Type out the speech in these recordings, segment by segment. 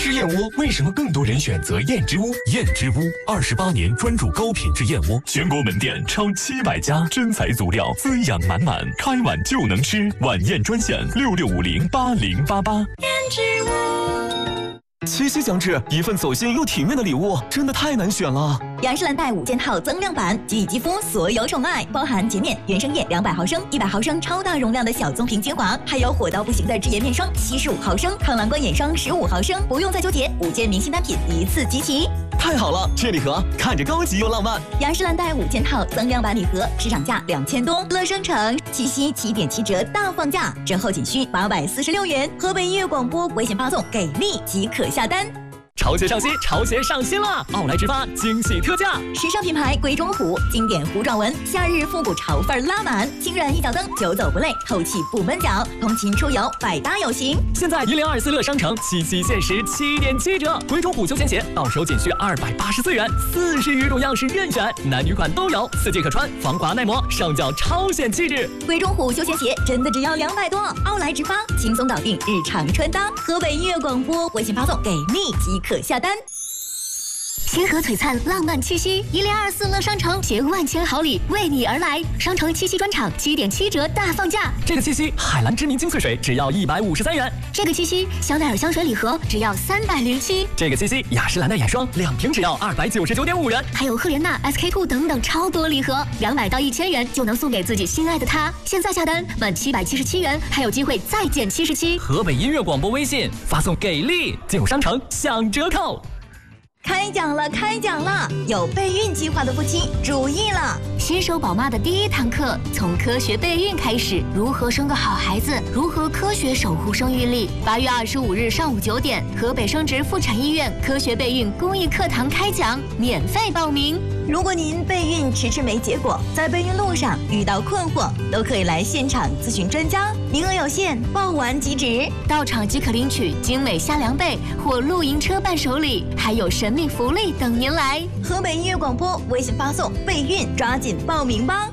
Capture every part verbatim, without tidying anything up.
吃燕窝为什么更多人选择燕之屋？ 燕之屋二十八年专注高品质燕窝，全国门店超七百家，真材足料，滋养满满，开碗就能吃。晚宴专线六六五零八零八八。 燕之屋。 七夕将至，一份走心又体面的礼物，真的太难选了。 雅诗兰黛五件套增量版，给予肌肤所有宠爱，包含洁面原生液两百毫升、一百毫升超大容量的小棕瓶精华，还有火到不行的智颜面霜七十五毫升、抗蓝光眼霜十五毫升，不用再纠结，五件明星单品一次集齐。 太好了，这礼盒看着高级又浪漫。 雅诗兰黛五件套增量版礼盒，市场价两千多，乐生城七夕七点七折大放价，折后仅需八百四十六元。河北音乐广播微信发送给力即可下单。 潮鞋上新，潮鞋上新了！奥莱直发惊喜特价， 时尚品牌贵中虎经典弧状纹，夏日复古潮范拉满，轻软一脚蹬，久走不累，透气不闷脚，通勤出游百搭有型。 现在一零二四乐商城七夕限时七点七折，贵中虎休闲鞋到手仅需二百八十四元，四十余种样式任选，男女款都有，四季可穿，防滑耐磨，上脚超显气质。 贵中虎休闲鞋真的只要两百多，奥莱直发轻松搞定日常穿搭。河北音乐广播微信发送给力即可下单。 星河璀璨，浪漫气息，一零二四乐商城携万千好礼为你而来。商城七夕专场七点七折大放价， 这个七夕海蓝知名精粹水只要一百五十三元， 这个七夕香奈儿香水礼盒只要三百零七， 这个七夕雅诗兰黛眼霜两瓶只要二百九十九点五元， 还有赫莲娜 S K two 等等超多礼盒，两百到一千元就能送给自己心爱的他。现在下单满七百七十七元，还有机会再减七十七。 河北音乐广播微信发送给力进入商城享折扣。 开讲了，开讲了！有备孕计划的夫妻注意了， 新手宝妈的第一堂课从科学备孕开始，如何生个好孩子，如何科学守护生育力。八月二十五日上午九点，河北生殖妇产医院科学备孕公益课堂开讲，免费报名。 如果您备孕迟迟没结果，在备孕路上遇到困惑，都可以来现场咨询专家，名额有限，报完即止。 到场即可领取精美虾凉被或露营车伴手礼，还有神秘福利等您来。 河北音乐广播微信发送备孕，抓紧报名吧。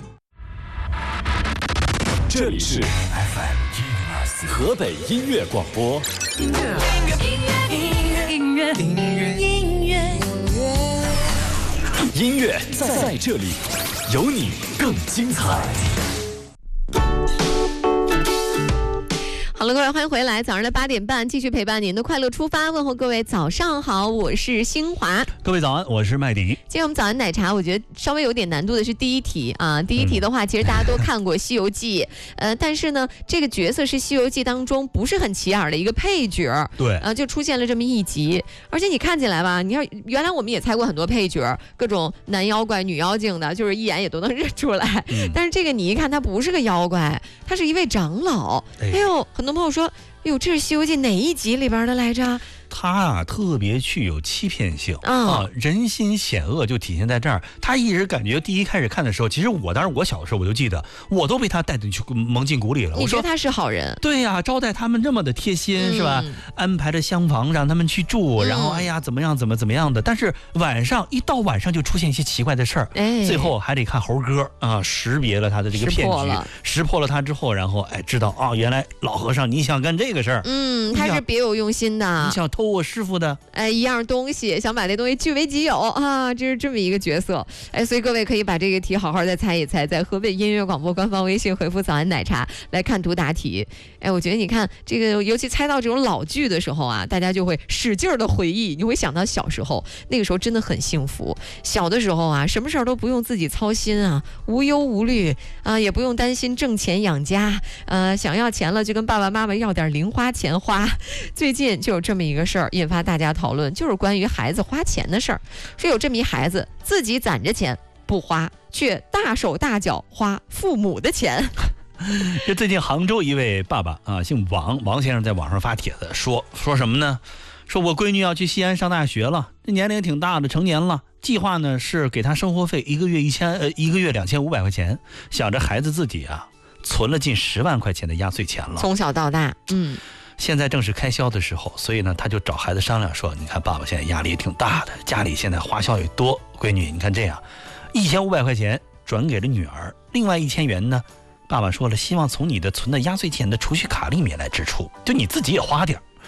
这里是 F M 一零二四河北音乐广播。音乐，音乐，音乐，音乐，音乐，音乐，音乐在在这里，有你更精彩。 好了，各位，欢迎回来！早上的八点半，继续陪伴您的快乐出发，问候各位早上好，我是新华。 各位早安，我是麦迪。 今天我们早安奶茶，我觉得稍微有点难度的是第一题啊。第一题的话，其实大家都看过《西游记》，呃，但是呢，这个角色是《西游记》当中不是很起眼的一个配角， 对， 啊，就出现了这么一集。而且你看起来吧，你看原来我们也猜过很多配角，各种男妖怪、女妖精的，就是一眼也都能认出来。嗯、但是这个你一看，他不是个妖怪，他是一位长老。哎呦，很多朋友说，哎呦，这是《西游记》哪一集里边的来着？ 他啊，特别具有欺骗性、 哦、 啊，人心险恶就体现在这儿。他一直感觉第一开始看的时候，其实我当时我小的时候我就记得，我都被他带进去蒙进鼓里了。 你觉得他是好人？ 对呀、啊，招待他们这么的贴心、嗯、是吧？安排着厢房让他们去住，然后哎呀怎么样怎么怎么样的。但是晚上一到晚上就出现一些奇怪的事儿，哎，最后还得看猴哥啊识别了他的这个骗局，识破了他之后，然后哎知道啊、哦，原来老和尚你想干这个事儿， 嗯，他是别有用心的， 你想偷我师傅的哎一样东西，想把那东西据为己有啊，这是这么一个角色。哎，所以各位可以把这个题好好再猜一猜，在河北音乐广播官方微信回复早安奶茶来看图答题。哎，我觉得你看这个，尤其猜到这种老剧的时候啊，大家就会使劲的回忆，你会想到小时候，那个时候真的很幸福。小的时候啊，什么事儿都不用自己操心啊，无忧无虑啊，也不用担心挣钱养家，呃，想要钱了就跟爸爸妈妈要点零花钱花。最近就有这么一个事儿引发大家讨论，就是关于孩子花钱的事儿。说有这么一孩子自己攒着钱不花，却大手大脚花父母的钱。 这最近杭州一位爸爸啊，姓王，王先生在网上发帖子说说什么呢？说我闺女要去西安上大学了，这年龄挺大的，成年了，计划呢是给她生活费一个月一千呃一个月两千五百块钱，想着孩子自己啊存了近十万块钱的压岁钱了， 从小到大，嗯。 现在正是开销的时候，所以呢，他就找孩子商量说：“你看，爸爸现在压力也挺大的，家里现在花销也多。闺女，你看这样，一千五百块钱转给了女儿，另外一千元呢，爸爸说了，希望从你的存的压岁钱的储蓄卡里面来支出，就你自己也花点。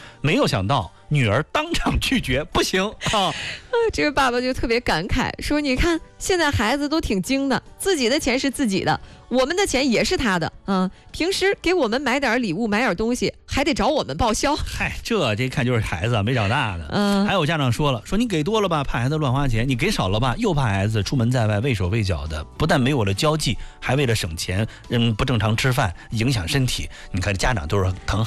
没有想到女儿当场拒绝，不行啊！ 这个爸爸就特别感慨，说你看现在孩子都挺精的，自己的钱是自己的，我们的钱也是他的啊。平时给我们买点礼物买点东西还得找我们报销。 嗨，这这看就是孩子没长大的。 嗯， 还有家长说了，说你给多了吧怕孩子乱花钱，你给少了吧又怕孩子出门在外畏手畏脚的，不但没有了交际，还为了省钱嗯不正常吃饭影响身体。你看家长都是疼